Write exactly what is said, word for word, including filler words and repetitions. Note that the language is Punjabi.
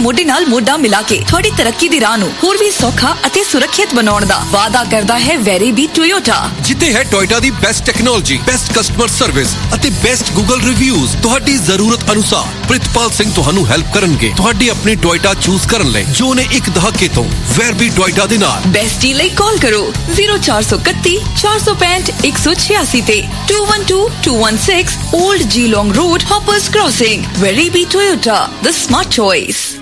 ਮੋਢੇ ਨਾਲ ਮੋਢਾ ਮਿਲਾ ਕੇ ਤੁਹਾਡੀ ਤਰੱਕੀ ਦੀ ਰਾਹ ਨੂੰ ਹੋਰ ਵੀ ਸੌਖਾ ਅਤੇ ਸੁਰੱਖਿਅਤ ਬਣਾਉਣ ਦਾ ਵਾਅਦਾ ਕਰਦਾ ਹੈ ਵੈਰੀਬੀ ਟੋਯੋਟਾ। ਜਿੱਥੇ ਹੈ ਟੋਯੋਟਾ ਦੀ best technology, best customer service ਅਤੇ ਬੈਸਟ ਗੂਗਲ ਰਿਵਿਊਜ਼। ਤੁਹਾਡੀ ਜ਼ਰੂਰਤ ਅਨੁਸਾਰ ਪ੍ਰਿਤਪਾਲ ਸਿੰਘ ਤੁਹਾਨੂੰ ਹੈਲਪ ਕਰਨਗੇ ਤੁਹਾਡੀ ਆਪਣੀ ਟੋਯੋਟਾ ਚੂਜ਼ ਕਰਨ ਲਈ, ਜੋ ਨੇ ਇੱਕ ਦਹਾਕੇ ਤੋਂ ਵੈਰਬੀ ਟੋਯੋਟਾ ਦੇ ਨਾਲ। ਬੈਸਟ ਡੀਲ ਲਈ ਕਾਲ ਕਰੋ ਜ਼ੀਰੋ ਚਾਰ ਸੌ ਇਕੱਤੀ ਚਾਰ ਸੌ ਪੈਂਹਠ ਇੱਕ ਸੌ ਛਿਆਸੀ ਤੇ two one two two one six Old Geelong Road, Hoppers Crossing। Veraby Toyota, the smart choice।